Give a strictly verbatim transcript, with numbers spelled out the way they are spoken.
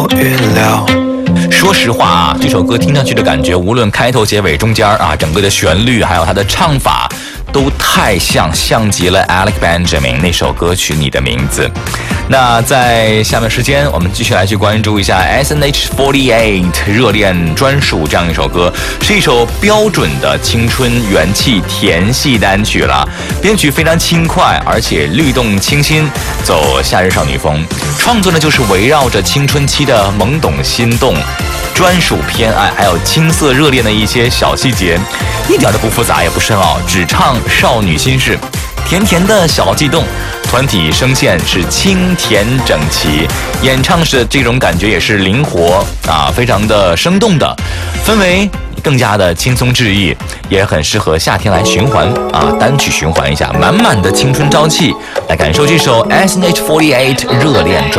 预料。 说实话啊，这首歌听上去的感觉，无论开头、结尾、中间啊，整个的旋律还有它的唱法，都太像，像极了 Alex Benjamin 那首歌曲《你的名字》。那在下面时间，我们继续来去关注一下 S N H 四十八热恋专属这样一首歌，是一首标准的青春元气甜系单曲了。编曲非常轻快，而且律动清新，走夏日少女风。创作呢就是围绕着青春期的懵懂心动、专属偏爱，还有青涩热恋的一些小细节，一点都不复杂也不深奥，只唱少女心事。甜甜的小悸动，团体声线是清甜整齐，演唱时的这种感觉也是灵活啊，非常的生动的氛围，更加的轻松治愈，也很适合夏天来循环啊，单曲循环一下，满满的青春朝气，来感受这首 S N H 四十八热恋专。